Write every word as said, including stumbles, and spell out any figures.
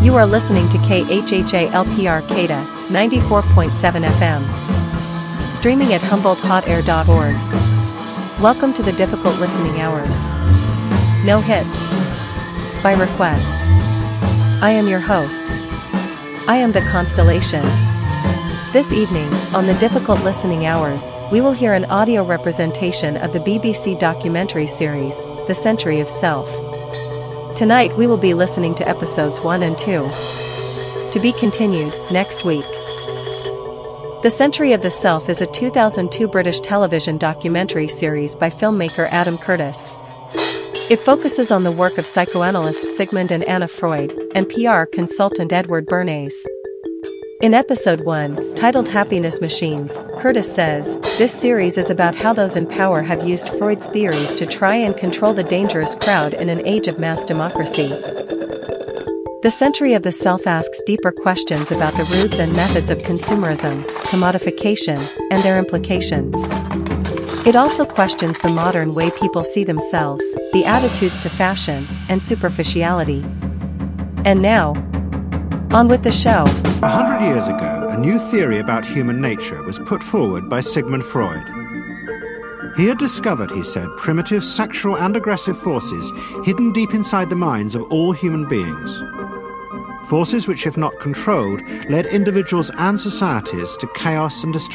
You are listening to K H H A L P R Kada, ninety-four point seven F M. Streaming at Humboldt Hot Air dot org. Welcome to the difficult listening hours. No hits. By request. I am your host. I am the Constellation. This evening, on the difficult listening hours, we will hear an audio representation of the B B C documentary series, The Century of Self. Tonight we will be listening to episodes one and two. To be continued, next week. The Century of the Self is a two thousand two British television documentary series by filmmaker Adam Curtis. It focuses on the work of psychoanalysts Sigmund and Anna Freud, and P R consultant Edward Bernays. In episode one, titled Happiness Machines, Curtis says, "This series is about how those in power have used Freud's theories to try and control the dangerous crowd in an age of mass democracy." The Century of the Self asks deeper questions about the roots and methods of consumerism, commodification, and their implications. It also questions the modern way people see themselves, the attitudes to fashion, and superficiality. And now, on with the show. A hundred years ago, a new theory about human nature was put forward by Sigmund Freud. He had discovered, he said, primitive sexual and aggressive forces hidden deep inside the minds of all human beings. Forces which, if not controlled, led individuals and societies to chaos and destruction.